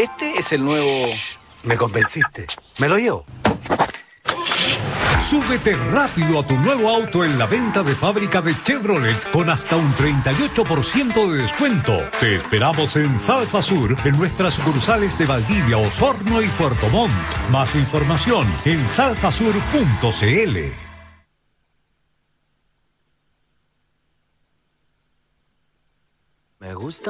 Este es el nuevo... Me convenciste. Me lo llevo. Súbete rápido a tu nuevo auto en la venta de fábrica de Chevrolet con hasta un 38% de descuento. Te esperamos en Salfa Sur, en nuestras sucursales de Valdivia, Osorno y Puerto Montt. Más información en salfasur.cl. Me gusta